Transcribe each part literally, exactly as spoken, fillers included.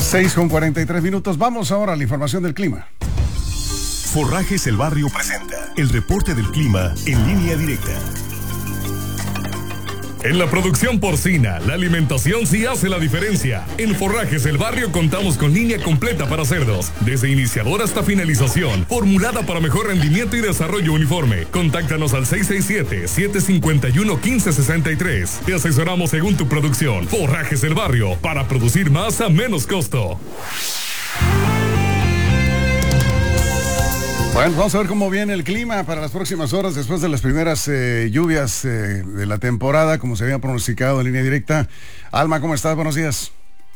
seis con cuarenta y tres minutos. Vamos ahora a la información del clima. Forrajes El Barrio presenta el reporte del clima en línea directa. En la producción porcina, la alimentación sí hace la diferencia. En Forrajes El Barrio contamos con línea completa para cerdos, desde iniciador hasta finalización, formulada para mejor rendimiento y desarrollo uniforme. Contáctanos al seis seis siete, siete cinco uno, uno cinco seis tres. Te asesoramos según tu producción. Forrajes El Barrio, para producir más a menos costo. Bueno, vamos a ver cómo viene el clima para las próximas horas después de las primeras eh, lluvias eh, de la temporada, como se había pronosticado en línea directa. Alma, ¿cómo estás? Buenos días.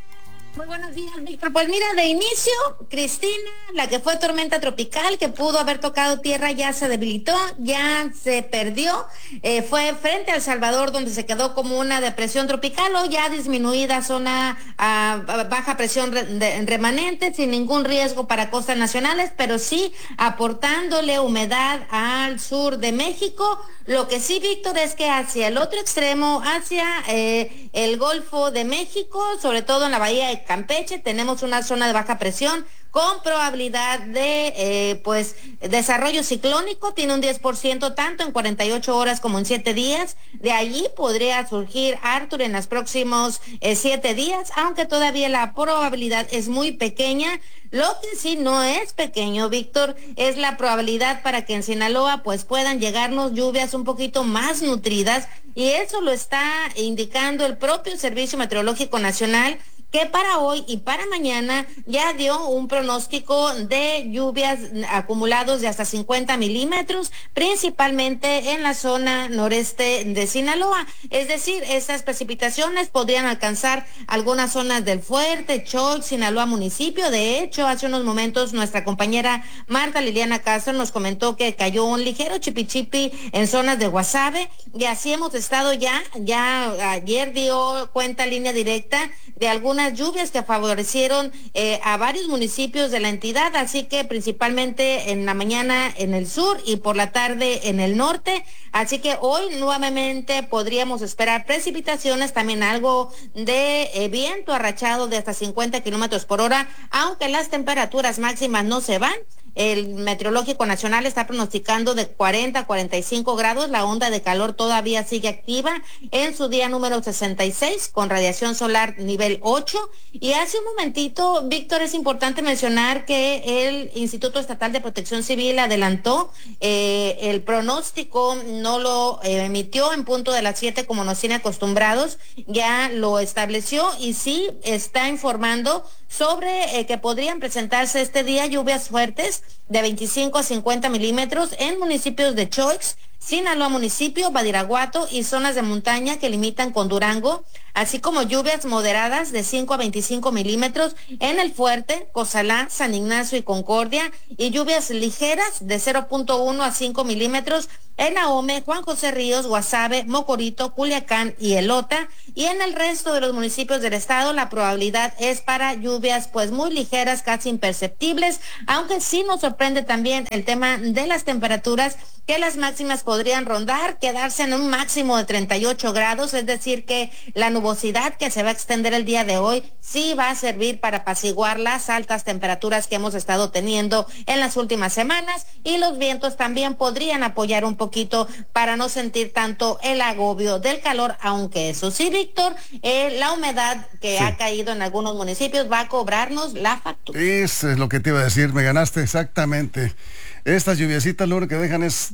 Muy buenos días, Víctor. Pues mira, de inicio, Cristina, la que fue tormenta tropical, que pudo haber tocado tierra, ya se debilitó, ya se perdió. Eh, fue frente a El Salvador, donde se quedó como una depresión tropical o ya disminuida zona a, a baja presión re, de, remanente, sin ningún riesgo para costas nacionales, pero sí aportándole humedad al sur de México. Lo que sí, Víctor, es que hacia el otro extremo, hacia eh, el Golfo de México, sobre todo en la bahía de Campeche, tenemos una zona de baja presión con probabilidad de eh, pues desarrollo ciclónico. Tiene un diez por ciento tanto en cuarenta y ocho horas como en siete días. De allí podría surgir Arthur en los próximos eh, siete días, aunque todavía la probabilidad es muy pequeña. Lo que sí no es pequeño, Víctor, es la probabilidad para que en Sinaloa pues puedan llegarnos lluvias un poquito más nutridas, y eso lo está indicando el propio Servicio Meteorológico Nacional, que para hoy y para mañana ya dio un pronóstico de lluvias acumulados de hasta cincuenta milímetros, principalmente en la zona noreste de Sinaloa. Es decir, estas precipitaciones podrían alcanzar algunas zonas del Fuerte, Choix, Sinaloa municipio. De hecho, hace unos momentos nuestra compañera Marta Liliana Castro nos comentó que cayó un ligero chipichipi en zonas de Guasave, y así hemos estado ya, ya ayer dio cuenta línea directa de algunas lluvias que favorecieron eh, a varios municipios de la entidad, así que principalmente en la mañana en el sur y por la tarde en el norte. Así que hoy nuevamente podríamos esperar precipitaciones, también algo de eh, viento arrachado de hasta cincuenta kilómetros por hora, aunque las temperaturas máximas no se van. El Meteorológico Nacional está pronosticando de cuarenta a cuarenta y cinco grados. La onda de calor todavía sigue activa en su día número sesenta y seis, con radiación solar nivel ocho. Y hace un momentito, Víctor, es importante mencionar que el Instituto Estatal de Protección Civil adelantó eh, el pronóstico, no lo eh, emitió en punto de las siete como nos tiene acostumbrados, ya lo estableció y sí está informando sobre eh, que podrían presentarse este día lluvias fuertes de veinticinco a cincuenta milímetros en municipios de Choix, Sinaloa municipio, Badiraguato y zonas de montaña que limitan con Durango, así como lluvias moderadas de cinco a veinticinco milímetros en el Fuerte, Cozalá, San Ignacio y Concordia, y lluvias ligeras de cero punto uno a cinco milímetros en Ahome, Juan José Ríos, Guasave, Mocorito, Culiacán y Elota. Y en el resto de los municipios del estado la probabilidad es para lluvias pues muy ligeras, casi imperceptibles, aunque sí nos sorprende también el tema de las temperaturas, que las máximas podrían rondar, quedarse en un máximo de treinta y ocho grados, es decir que la nubosidad que se va a extender el día de hoy sí va a servir para apaciguar las altas temperaturas que hemos estado teniendo en las últimas semanas, y los vientos también podrían apoyar un poquito para no sentir tanto el agobio del calor, aunque eso sí, Víctor, eh, la humedad que sí ha caído en algunos municipios va a cobrarnos la factura. Eso es lo que te iba a decir, me ganaste exactamente. Estas lluviecitas lo único que dejan es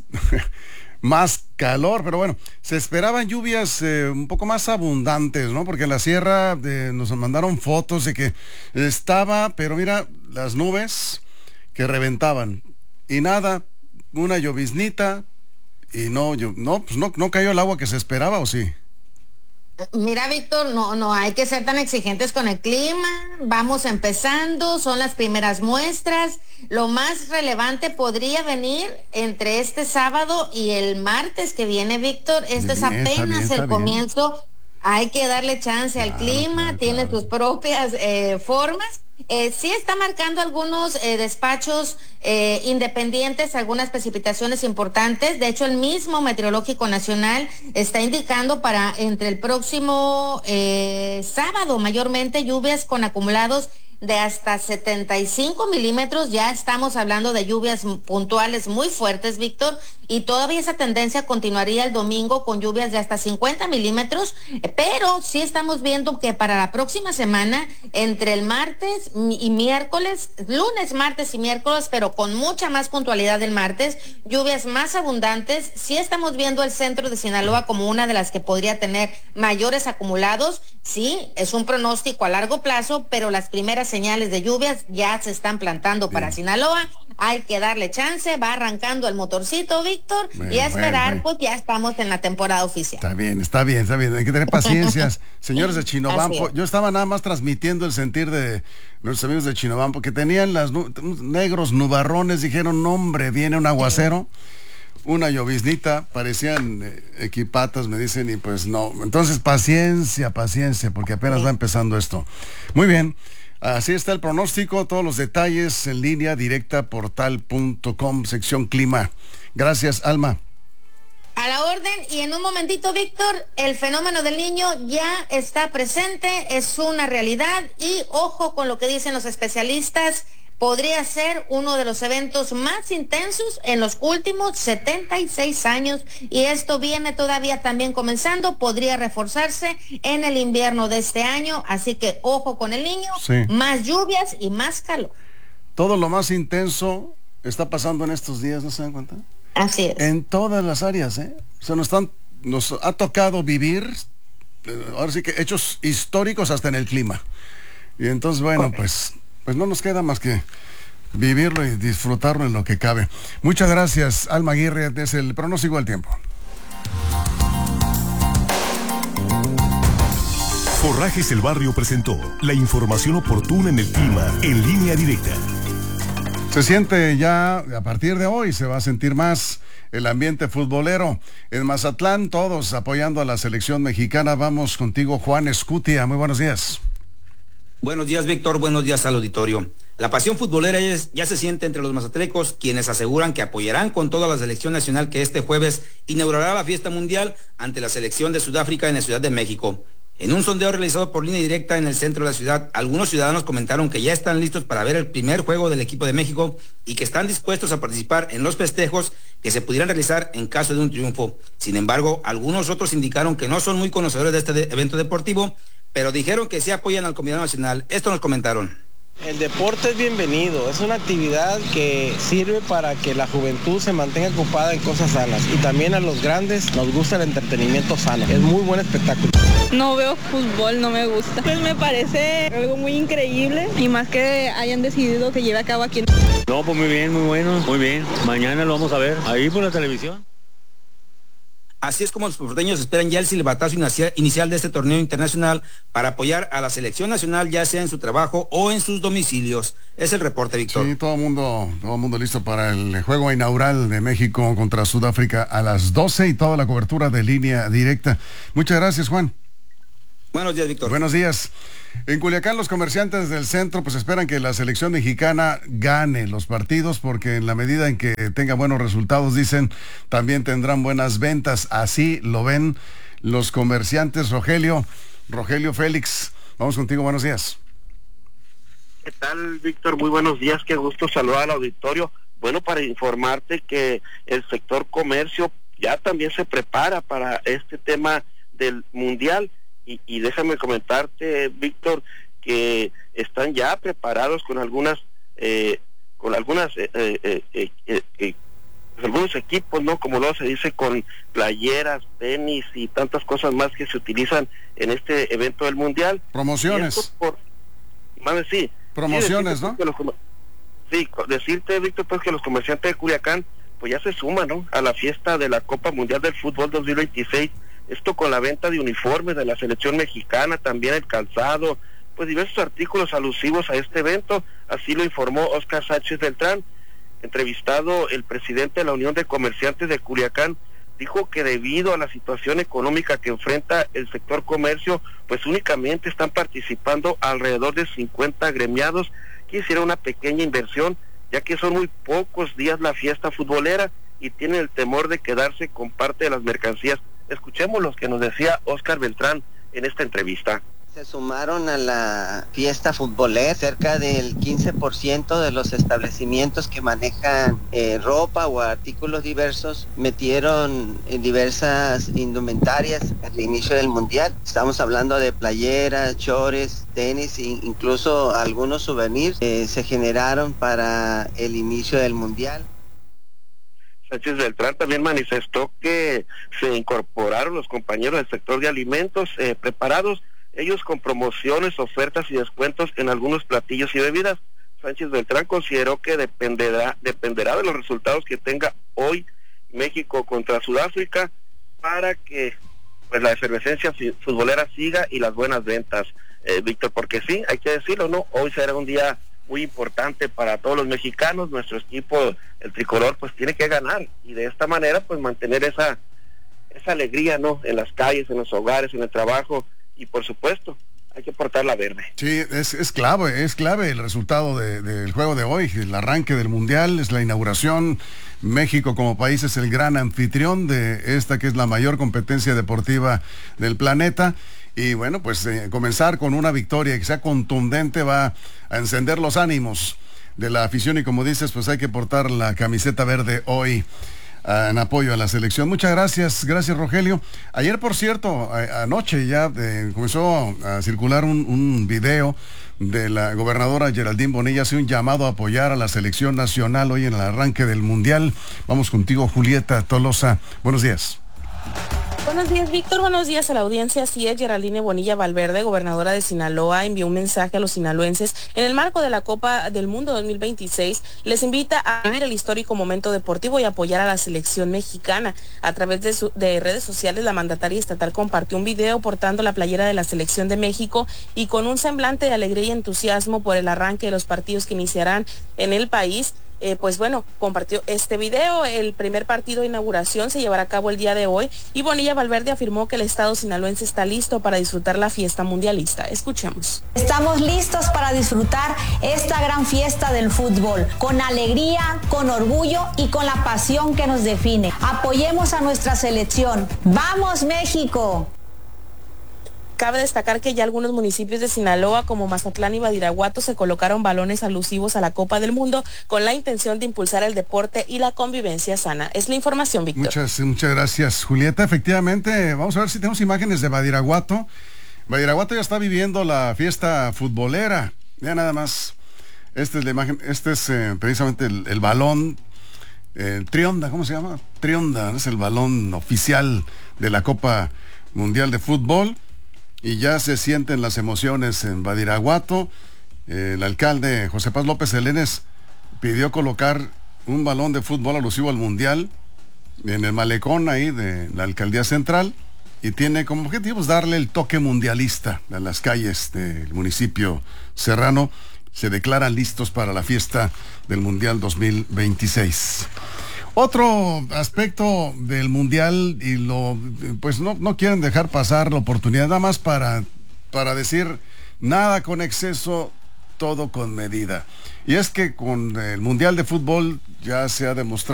más calor, pero bueno, se esperaban lluvias eh, un poco más abundantes, ¿no? Porque en la sierra eh, nos mandaron fotos de que estaba, pero mira, las nubes que reventaban y nada, una lloviznita y no, yo, no, pues no, no cayó el agua que se esperaba, ¿o sí? Mira, Víctor, no, no hay que ser tan exigentes con el clima. Vamos empezando, son las primeras muestras. Lo más relevante podría venir entre este sábado y el martes que viene, Víctor. Esto es apenas el comienzo. Hay que darle chance al clima, tiene sus propias eh, formas. Eh, sí está marcando algunos eh, despachos eh, independientes, algunas precipitaciones importantes. De hecho, el mismo Meteorológico Nacional está indicando para entre el próximo eh, sábado mayormente lluvias con acumulados de hasta setenta y cinco milímetros. Ya estamos hablando de lluvias puntuales muy fuertes, Víctor, y todavía esa tendencia continuaría el domingo con lluvias de hasta cincuenta milímetros, pero sí estamos viendo que para la próxima semana, entre el martes y miércoles, lunes, martes y miércoles, pero con mucha más puntualidad el martes, lluvias más abundantes. Sí estamos viendo el centro de Sinaloa como una de las que podría tener mayores acumulados. Sí, es un pronóstico a largo plazo, pero las primeras señales de lluvias ya se están plantando para Sinaloa. Hay que darle chance, va arrancando el motorcito, Víctor, bueno, y a esperar, bueno, pues ya estamos en la temporada oficial. Está bien, está bien, está bien, hay que tener paciencia. Señores de Chinobampo, yo estaba nada más transmitiendo el sentir de nuestros amigos de Chinobampo, que tenían las nu negros nubarrones, dijeron, no, hombre, viene un aguacero, una lloviznita, parecían eh, equipatas, me dicen, y pues no. Entonces, paciencia, paciencia, porque apenas sí. va empezando esto. Muy bien. Así está el pronóstico, todos los detalles en línea directa portal punto com, sección clima. Gracias, Alma. A la orden, y en un momentito, Víctor, el fenómeno del Niño ya está presente, es una realidad, y ojo con lo que dicen los especialistas, podría ser uno de los eventos más intensos en los últimos setenta y seis años, y esto viene todavía también comenzando, podría reforzarse en el invierno de este año, así que ojo con el Niño, sí. más lluvias y más calor. Todo lo más intenso está pasando en estos días, ¿no se dan cuenta? Así es. En todas las áreas, ¿eh? O sea, nos, están, nos ha tocado vivir, ahora sí que hechos históricos hasta en el clima. Y entonces, bueno, okay. pues... pues no nos queda más que vivirlo y disfrutarlo en lo que cabe. Muchas gracias, Alma Aguirre, desde el pronóstico del tiempo. Forrajes El Barrio presentó la información oportuna en el clima en línea directa. Se siente ya, a partir de hoy, se va a sentir más el ambiente futbolero. En Mazatlán, todos apoyando a la selección mexicana. Vamos contigo, Juan Escutia. Muy buenos días. Buenos días, Víctor. Buenos días al auditorio. La pasión futbolera es, ya se siente entre los mazatlecos, quienes aseguran que apoyarán con toda la selección nacional que este jueves inaugurará la fiesta mundial ante la selección de Sudáfrica en la Ciudad de México. En un sondeo realizado por línea directa en el centro de la ciudad, algunos ciudadanos comentaron que ya están listos para ver el primer juego del equipo de México y que están dispuestos a participar en los festejos que se pudieran realizar en caso de un triunfo. Sin embargo, algunos otros indicaron que no son muy conocedores de este de- evento deportivo, pero dijeron que sí apoyan al combinado nacional. Esto nos comentaron. El deporte es bienvenido, es una actividad que sirve para que la juventud se mantenga ocupada en cosas sanas, y también a los grandes nos gusta el entretenimiento sano, es muy buen espectáculo. No veo fútbol, no me gusta. Pues me parece algo muy increíble, y más que hayan decidido que lleve a cabo aquí. No, pues muy bien, muy bueno, muy bien. Mañana lo vamos a ver ahí por la televisión. Así es como los porteños esperan ya el silbatazo inicial de este torneo internacional para apoyar a la selección nacional, ya sea en su trabajo o en sus domicilios. Es el reporte, Víctor. Sí, todo el mundo, todo el mundo listo para el juego inaugural de México contra Sudáfrica a las doce y toda la cobertura de línea directa. Muchas gracias, Juan. Buenos días, Víctor. Buenos días. En Culiacán, los comerciantes del centro pues esperan que la selección mexicana gane los partidos, porque en la medida en que tenga buenos resultados, dicen, también tendrán buenas ventas. Así lo ven los comerciantes. Rogelio, Rogelio Félix, vamos contigo, buenos días. ¿Qué tal, Víctor? Muy buenos días, qué gusto saludar al auditorio. Bueno, para informarte que el sector comercio ya también se prepara para este tema del mundial. Y, y déjame comentarte, Víctor, que están ya preparados con algunas, eh, con algunas, eh, eh, eh, eh, eh, algunos equipos, ¿no? Como luego se dice, con playeras, tenis y tantas cosas más que se utilizan en este evento del mundial. Promociones. Por, más sí. Promociones, sí, ¿no? Los, sí, decirte, Víctor, pues que los comerciantes de Culiacán, pues ya se suman, ¿no? A la fiesta de la Copa Mundial del Fútbol dos mil veintiséis. Esto con la venta de uniformes de la selección mexicana, también el calzado, pues diversos artículos alusivos a este evento. Así lo informó Óscar Sánchez Beltrán. Entrevistado, el presidente de la Unión de Comerciantes de Culiacán dijo que debido a la situación económica que enfrenta el sector comercio, pues únicamente están participando alrededor de cincuenta agremiados que hicieron una pequeña inversión, ya que son muy pocos días la fiesta futbolera y tienen el temor de quedarse con parte de las mercancías. Escuchemos lo que nos decía Óscar Beltrán en esta entrevista. Se sumaron a la fiesta futbolera. Cerca del quince por ciento de los establecimientos que manejan eh, ropa o artículos diversos metieron en diversas indumentarias al inicio del mundial. Estamos hablando de playeras, chores, tenis e incluso algunos souvenirs eh, se generaron para el inicio del mundial. Sánchez Beltrán también manifestó que se incorporaron los compañeros del sector de alimentos eh, preparados, ellos con promociones, ofertas y descuentos en algunos platillos y bebidas. Sánchez Beltrán consideró que dependerá, dependerá de los resultados que tenga hoy México contra Sudáfrica para que pues la efervescencia futbolera siga y las buenas ventas, eh, Víctor, porque sí, hay que decirlo, ¿no? Hoy será un día muy importante para todos los mexicanos. Nuestro equipo, el tricolor, pues tiene que ganar y de esta manera pues mantener esa esa alegría, ¿no? En las calles, en los hogares, en el trabajo y por supuesto hay que portar la verde. Sí, es, es clave, es clave el resultado de, del juego de hoy, el arranque del mundial, es la inauguración. México como país es el gran anfitrión de esta que es la mayor competencia deportiva del planeta. Y bueno, pues eh, comenzar con una victoria que sea contundente va a encender los ánimos de la afición y como dices, pues hay que portar la camiseta verde hoy uh, en apoyo a la selección. Muchas gracias, gracias Rogelio. Ayer, por cierto, a, anoche ya eh, comenzó a circular un, un video de la gobernadora Geraldine Bonilla, hace un llamado a apoyar a la selección nacional hoy en el arranque del mundial. Vamos contigo, Julieta Tolosa. Buenos días. Buenos días, Víctor. Buenos días a la audiencia. Así es, Geraldine Bonilla Valverde, gobernadora de Sinaloa, envió un mensaje a los sinaloenses en el marco de la Copa del Mundo dos mil veintiséis. Les invita a vivir el histórico momento deportivo y apoyar a la selección mexicana. A través de, su, de redes sociales, la mandataria estatal compartió un video portando la playera de la selección de México y con un semblante de alegría y entusiasmo por el arranque de los partidos que iniciarán en el país. Eh, pues bueno, compartió este video. El primer partido de inauguración se llevará a cabo el día de hoy y Bonilla Valverde afirmó que el estado sinaloense está listo para disfrutar la fiesta mundialista. Escuchemos. Estamos listos para disfrutar esta gran fiesta del fútbol, con alegría, con orgullo y con la pasión que nos define. Apoyemos a nuestra selección. ¡Vamos, México! Cabe destacar que ya algunos municipios de Sinaloa, como Mazatlán y Badiraguato, se colocaron balones alusivos a la Copa del Mundo con la intención de impulsar el deporte y la convivencia sana. Es la información, Víctor. Muchas, muchas gracias, Julieta. Efectivamente, vamos a ver si tenemos imágenes de Badiraguato. Badiraguato ya está viviendo la fiesta futbolera. Ya nada más. Esta es la imagen, este es eh, precisamente el, el balón eh, Trionda, ¿cómo se llama? Trionda, es el balón oficial de la Copa Mundial de Fútbol. Y ya se sienten las emociones en Badiraguato. Eh, el alcalde José Paz López Helenes pidió colocar un balón de fútbol alusivo al Mundial en el malecón ahí de la alcaldía central y tiene como objetivo darle el toque mundialista a las calles del municipio serrano. Se declaran listos para la fiesta del Mundial dos mil veintiséis. Otro aspecto del mundial y lo pues no, no quieren dejar pasar la oportunidad, nada más para, para decir nada con exceso, todo con medida. Y es que con el mundial de fútbol ya se ha demostrado